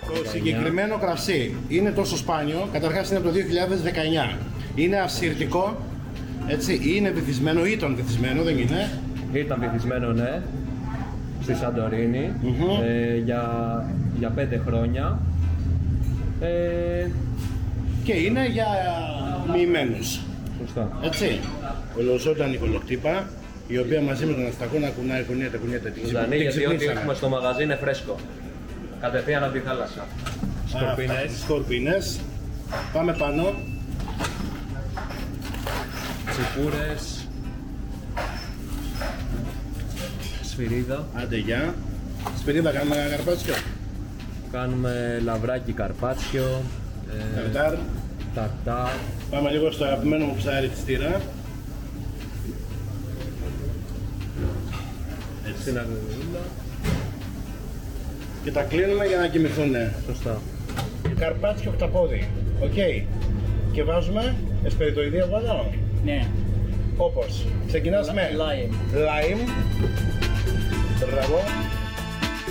Το συγκεκριμένο κρασί είναι τόσο σπάνιο, καταρχάς είναι από το 2019. Είναι ασυρτικό, έτσι, είναι βυθισμένο ή ήταν βυθισμένο, δεν είναι. Ήταν βυθισμένο, ναι, στη Σαντορίνη για 5 χρόνια. Και είναι για μοιημένους. Σωστά. Έτσι. Ολοζώντανη κολοκτύπα, η οποία μαζί με τον αστακόνα κουνιέται. Ζωντανή, γιατί ό,τι έχουμε στο μαγαζί είναι φρέσκο. Κατευθείαν από τη θάλασσα. Σκορπίνες. Σκορπίνες. Πάμε πάνω. Τσιπούρες. Σφυρίδα. Άντε γεια. Σπυρίδα κάνουμε ένα καρπάτσιο. Κάνουμε λαβράκι καρπάτσιο. Ταρτάρ. Ταρτάρ. Πάμε λίγο στο αγαπημένο μου ψάρι της τύρα. Στην αγριλούλα. Και τα κλείνουμε για να κοιμηθούνε. Σωστά. Καρπάτσιο χταπόδι. Οκ. Και βάζουμε εσπεριτοειδή από εδώ. Ναι. Όπως. Ξεκινάς με Lime. lime. Μπράβο.